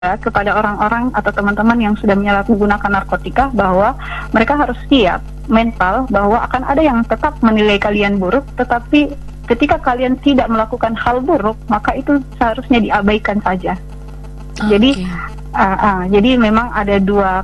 kepada orang-orang atau teman-teman yang sudah menyalahgunakan narkotika bahwa mereka harus siap mental bahwa akan ada yang tetap menilai kalian buruk, tetapi ketika kalian tidak melakukan hal buruk maka itu seharusnya diabaikan saja. Jadi jadi memang ada dua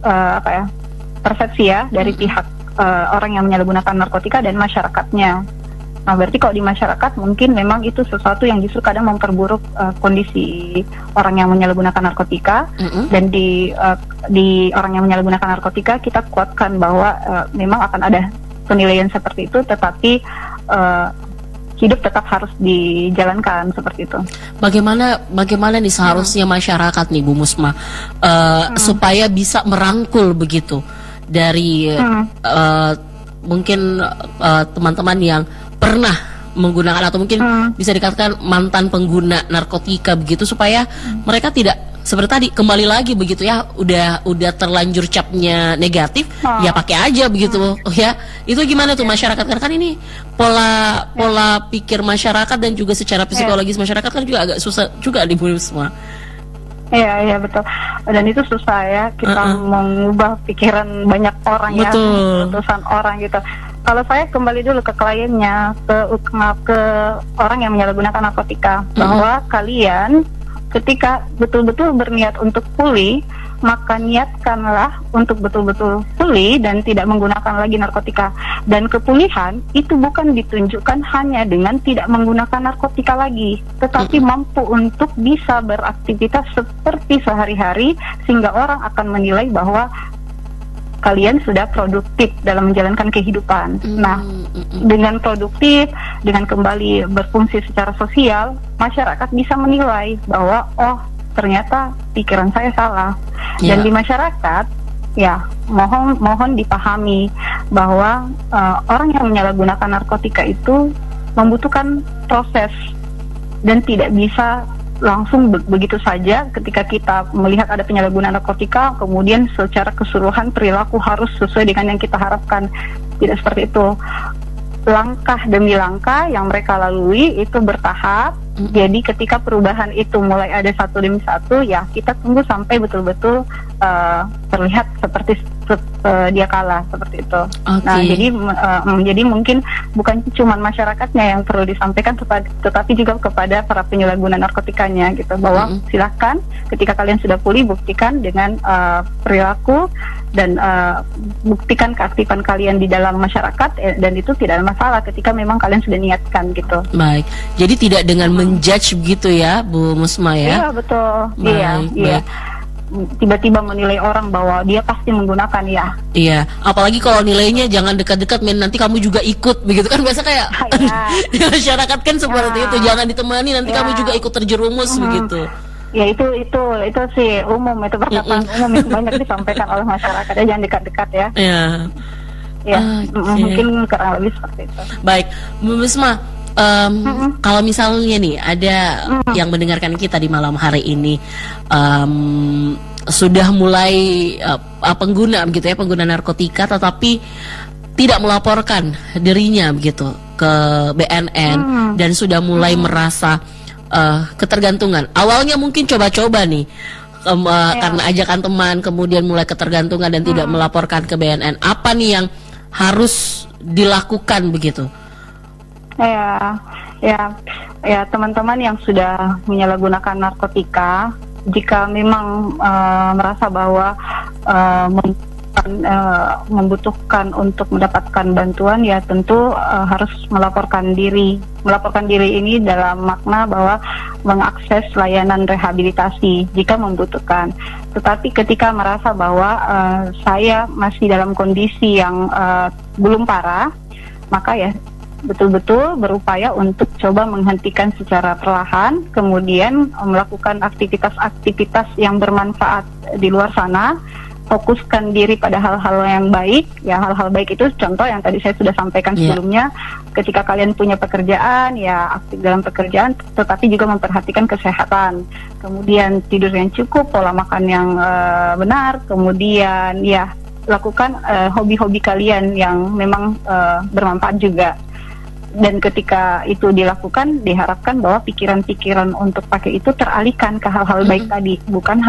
persepsi ya dari pihak orang yang menyalahgunakan narkotika dan masyarakatnya. Nah, berarti kalau di masyarakat mungkin memang itu sesuatu yang justru kadang memperburuk kondisi orang yang menyalahgunakan narkotika. Dan di orang yang menyalahgunakan narkotika kita kuatkan bahwa memang akan ada penilaian seperti itu, tetapi hidup tetap harus dijalankan seperti itu. Bagaimana nih seharusnya masyarakat nih Bu Musma supaya bisa merangkul begitu dari mungkin teman-teman yang pernah menggunakan atau mungkin bisa dikatakan mantan pengguna narkotika begitu, supaya mereka tidak seperti tadi kembali lagi begitu ya, udah terlanjur capnya negatif ya pakai aja begitu ya. Itu gimana tuh masyarakat, karena kan ini pola pikir masyarakat dan juga secara psikologis masyarakat kan juga agak susah juga di semua. Iya betul. Dan itu susah ya kita mengubah pikiran banyak orang. Betul. Ya, keputusan orang gitu. Kalau saya kembali dulu ke kliennya, ke orang yang menyalahgunakan narkotika, bahwa kalian ketika betul-betul berniat untuk pulih, maka niatkanlah untuk betul-betul pulih dan tidak menggunakan lagi narkotika. Dan kepulihan itu bukan ditunjukkan hanya dengan tidak menggunakan narkotika lagi, tetapi mampu untuk bisa beraktivitas seperti sehari-hari, sehingga orang akan menilai bahwa kalian sudah produktif dalam menjalankan kehidupan. Nah, dengan produktif, dengan kembali berfungsi secara sosial, masyarakat bisa menilai bahwa oh ternyata pikiran saya salah. Dan di masyarakat, ya mohon dipahami bahwa orang yang menyalahgunakan narkotika itu membutuhkan proses dan tidak bisa langsung begitu saja ketika kita melihat ada penyalahgunaan narkotika kemudian secara keseluruhan perilaku harus sesuai dengan yang kita harapkan. Tidak seperti itu. Langkah demi langkah yang mereka lalui itu bertahap. Jadi ketika perubahan itu mulai ada satu demi satu, ya kita tunggu sampai betul-betul terlihat seperti dia kalah, seperti itu. Nah, jadi mungkin bukan cuma masyarakatnya yang perlu disampaikan, tetapi juga kepada para penyalahguna narkotikanya gitu, bahwa silahkan ketika kalian sudah pulih buktikan dengan perilaku dan buktikan keaktifan kalian di dalam masyarakat, dan itu tidak ada masalah ketika memang kalian sudah niatkan gitu. Baik, jadi tidak dengan menjudge begitu ya Bu Musma ya? Iya betul. Baik, iya. Tiba-tiba menilai orang bahwa dia pasti menggunakan ya. Iya, apalagi kalau nilainya jangan dekat-dekat, nanti kamu juga ikut begitu kan, biasa kayak di masyarakat kan seperti itu, jangan ditemani nanti kamu juga ikut terjerumus begitu. Ya itu sih umum, itu perkataan umum yang banyak disampaikan oleh masyarakat ya, jangan dekat-dekat ya. Iya. Ya, mungkin kurang lebih seperti itu. Baik, Bu Musma, kalau misalnya nih ada yang mendengarkan kita di malam hari ini sudah mulai pengguna begitu ya, pengguna narkotika tetapi tidak melaporkan dirinya begitu ke BNN dan sudah mulai merasa ketergantungan. Awalnya mungkin coba-coba nih karena ajakan teman, kemudian mulai ketergantungan dan tidak melaporkan ke BNN. Apa nih yang harus dilakukan begitu? Ya teman-teman yang sudah menyalahgunakan narkotika, jika memang merasa bahwa membutuhkan untuk mendapatkan bantuan, ya tentu harus melaporkan diri. Melaporkan diri ini dalam makna bahwa mengakses layanan rehabilitasi jika membutuhkan. Tetapi ketika merasa bahwa saya masih dalam kondisi yang belum parah, maka ya betul-betul berupaya untuk coba menghentikan secara perlahan, kemudian melakukan aktivitas-aktivitas yang bermanfaat di luar sana, fokuskan diri pada hal-hal yang baik. Ya, hal-hal baik itu contoh yang tadi saya sudah sampaikan sebelumnya, ketika kalian punya pekerjaan, ya aktif dalam pekerjaan, tetapi juga memperhatikan kesehatan, kemudian tidur yang cukup, pola makan yang benar, kemudian ya lakukan hobi-hobi kalian yang memang bermanfaat juga. dan ketika itu dilakukan diharapkan bahwa pikiran-pikiran untuk pakai itu teralihkan ke hal-hal baik tadi, bukan